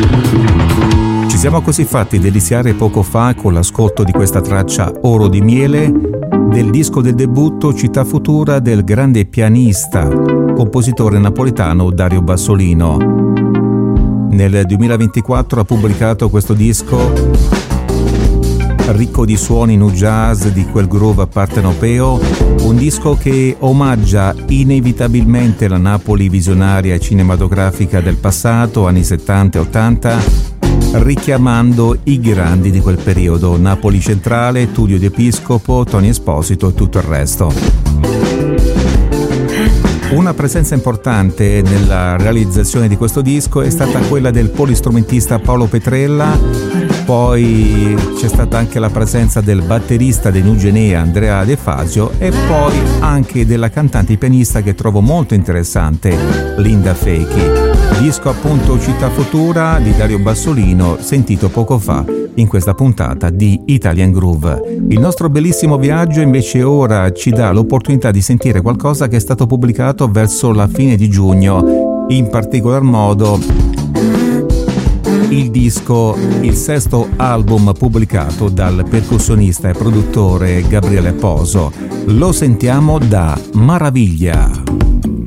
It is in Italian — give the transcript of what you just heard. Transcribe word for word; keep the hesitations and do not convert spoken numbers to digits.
Ci siamo così fatti deliziare poco fa con l'ascolto di questa traccia Oro di miele del disco del debutto Città Futura del grande pianista, compositore napoletano Dario Bassolino. Nel duemilaventiquattro ha pubblicato questo disco ricco di suoni nu jazz di quel groove partenopeo, un disco che omaggia inevitabilmente la Napoli visionaria e cinematografica del passato, anni settanta e ottanta, richiamando i grandi di quel periodo: Napoli Centrale, Tullio Di Episcopo, Tony Esposito e tutto il resto. Una presenza importante nella realizzazione di questo disco è stata quella del polistrumentista Paolo Petrella, poi c'è stata anche la presenza del batterista dei Nugenea Andrea De Fasio e poi anche della cantante e pianista che trovo molto interessante, Linda Fechi. Disco appunto Città Futura di Dario Bassolino, sentito poco fa in questa puntata di Italian Groove. Il nostro bellissimo viaggio invece ora ci dà l'opportunità di sentire qualcosa che è stato pubblicato verso la fine di giugno, in particolar modo il disco, il sesto album pubblicato dal percussionista e produttore Gabriele Poso. Lo sentiamo da Maraviglia.